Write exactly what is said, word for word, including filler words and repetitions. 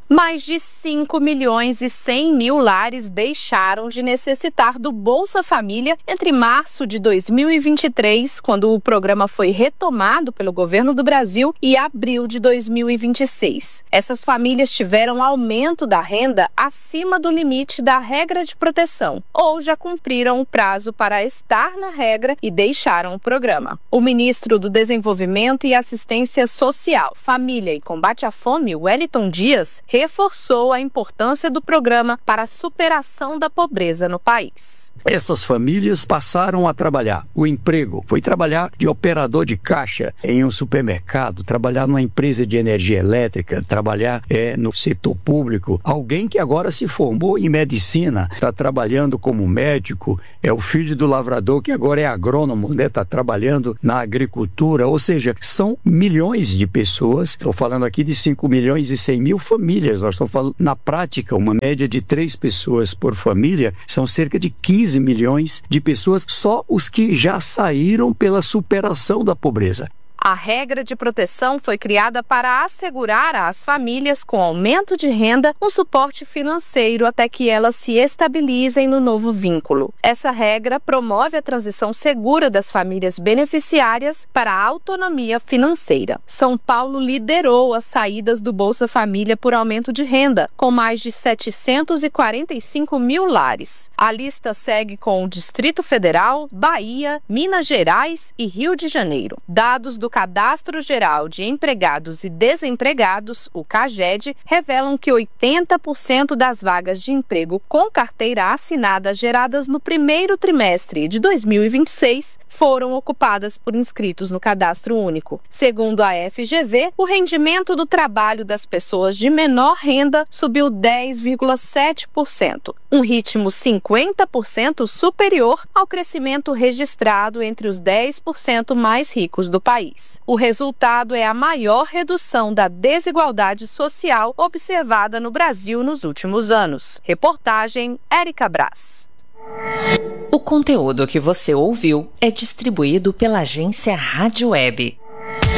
Mais de cinco milhões e cem mil lares deixaram de necessitar do Bolsa Família entre março de dois mil e vinte e três, quando o programa foi retomado pelo governo do Brasil, e abril de dois mil e vinte e seis. Essas famílias tiveram aumento da renda acima do limite da regra de proteção, ou já cumpriram o prazo para estar na regra e deixaram o programa. O ministro do Desenvolvimento e Assistência Social, Família e Combate à Fome, Wellington Dias, reforçou a importância do programa para a superação da pobreza no país. Essas famílias passaram a trabalhar. O emprego foi trabalhar de operador de caixa em um supermercado, trabalhar numa empresa de energia elétrica, trabalhar é, no setor público. Alguém que agora se formou em medicina, está trabalhando como médico, é o filho do lavrador que agora é agrônomo, né? Está trabalhando na agricultura. Ou seja, são milhões de pessoas. Estou falando aqui de cinco milhões e cem mil famílias. Nós estamos falando, na prática, uma média de três pessoas por família, são cerca de quinze milhões de pessoas, só os que já saíram pela superação da pobreza. A regra de proteção foi criada para assegurar às famílias com aumento de renda um suporte financeiro até que elas se estabilizem no novo vínculo. Essa regra promove a transição segura das famílias beneficiárias para a autonomia financeira. São Paulo liderou as saídas do Bolsa Família por aumento de renda, com mais de setecentos e quarenta e cinco mil lares. A lista segue com o Distrito Federal, Bahia, Minas Gerais e Rio de Janeiro. Dados do Cadastro Geral de Empregados e Desempregados, o CAGED, revelam que oitenta por cento das vagas de emprego com carteira assinada geradas no primeiro trimestre de dois mil e vinte e seis foram ocupadas por inscritos no Cadastro Único. Segundo a F G V, o rendimento do trabalho das pessoas de menor renda subiu dez vírgula sete por cento, um ritmo cinquenta por cento superior ao crescimento registrado entre os dez por cento mais ricos do país. O resultado é a maior redução da desigualdade social observada no Brasil nos últimos anos. Reportagem Érica Brás. O conteúdo que você ouviu é distribuído pela agência Rádio Web.